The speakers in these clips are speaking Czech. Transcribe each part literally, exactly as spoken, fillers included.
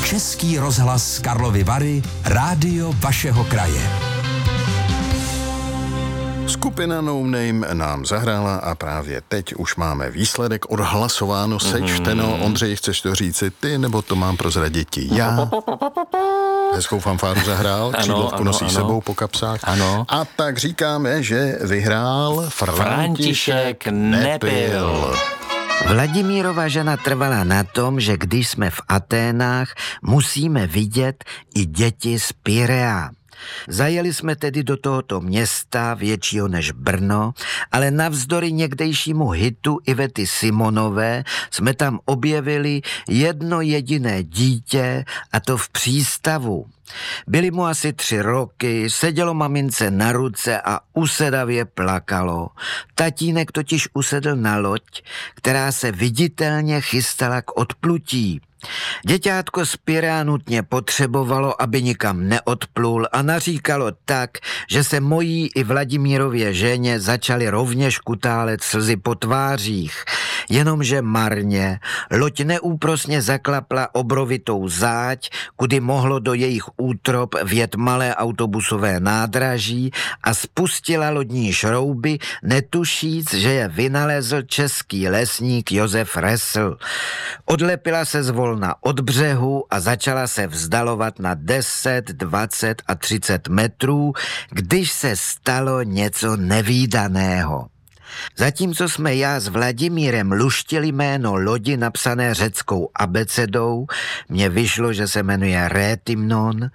Český rozhlas Karlovy Vary, rádio vašeho kraje. Skupina No Name nám zahrála a právě teď už máme výsledek odhlasováno, sečteno. Ondřej, chceš to říci ty, nebo to mám prozradit ti já? Hezkou fanfáru zahrál, křídlovku nosí sebou po kapsách. Ano. A tak říkáme, že vyhrál František Nepil. Vladimírova žena trvala na tom, že když jsme v Aténách, musíme vidět i děti z Pirea. Zajeli jsme tedy do tohoto města, většího než Brno, ale navzdory někdejšímu hitu Ivety Simonové jsme tam objevili jedno jediné dítě, a to v přístavu. Byly mu asi tři roky, sedělo mamince na ruce a usedavě plakalo. Tatínek totiž usedl na loď, která se viditelně chystala k odplutí. Děťátko z Pirea nutně potřebovalo, aby nikam neodplul, a naříkalo tak, že se mojí i Vladimírově ženě začaly rovněž kutálet slzy po tvářích. Jenomže marně. Loď neúprosně zaklapla obrovitou záď, kudy mohlo do jejich útrop vjet malé autobusové nádraží, a spustila lodní šrouby, netušíc, že je vynalezl český lesník Josef Resl. Odlepila se zvolna od břehu a začala se vzdalovat na deset, dvacet a třicet metrů, když se stalo něco nevídaného. Zatímco jsme já s Vladimírem luštili jméno lodi napsané řeckou abecedou, mně vyšlo, že se jmenuje Rétymnon,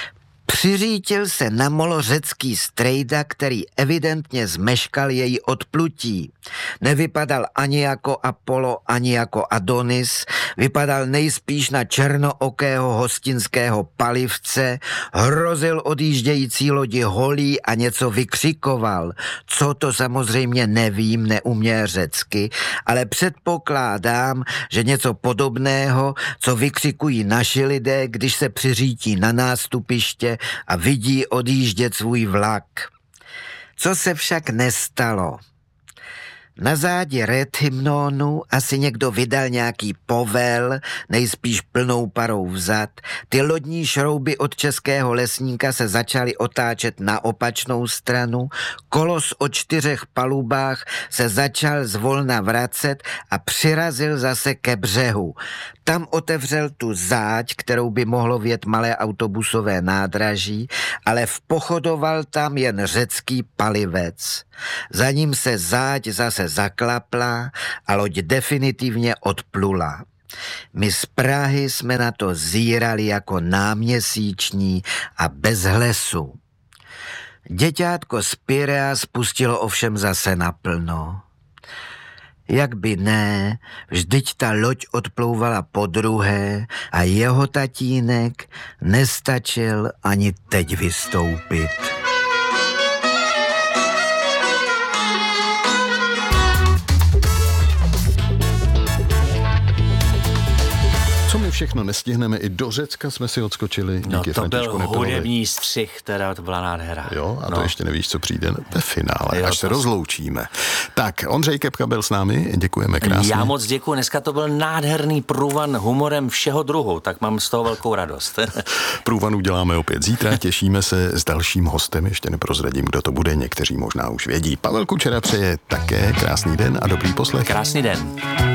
přiřítil se na molo řecký strejda, který evidentně zmeškal její odplutí. Nevypadal ani jako Apollo, ani jako Adonis, vypadal nejspíš na černookého hostinského palivce, hrozil odjíždějící lodi holí a něco vykřikoval. Co to samozřejmě nevím, neumě řecky, ale předpokládám, že něco podobného, co vykřikují naši lidé, když se přiřítí na nástupiště a vidí odjíždět svůj vlak. Co se však nestalo? Na zádi Rétymnonu asi někdo vydal nějaký povel, nejspíš plnou parou vzad. Ty lodní šrouby od českého lesníka se začaly otáčet na opačnou stranu, kolos o čtyřech palubách se začal zvolna vracet a přirazil zase ke břehu. Tam otevřel tu záď, kterou by mohlo vjet malé autobusové nádraží, ale vpochodoval tam jen řecký palivec. Za ním se záď zase zaklapla a loď definitivně odplula. My z Prahy jsme na to zírali jako náměsíční a bez hlesu. Děťátko z Pirea spustilo ovšem zase naplno. Jak by ne, vždyť ta loď odplouvala podruhé a jeho tatínek nestačil ani teď vystoupit. Co my všechno nestihneme, i do Řecka jsme si odskočili. Díky No to Františku byl Nepilovi. hudební střih, teda to byla nádhera. Jo, a to no. ještě nevíš, co přijde ve finále, Jo, až se to... rozloučíme. Tak, Ondřej Kepka byl s námi, děkujeme krásně. Já moc děkuji, dneska to byl nádherný průvan humorem všeho druhu, tak mám z toho velkou radost. Průvan uděláme opět zítra, těšíme se s dalším hostem, ještě neprozradím, kdo to bude, někteří možná už vědí. Pavel Kučera přeje také krásný den a dobrý poslech. Krásný den.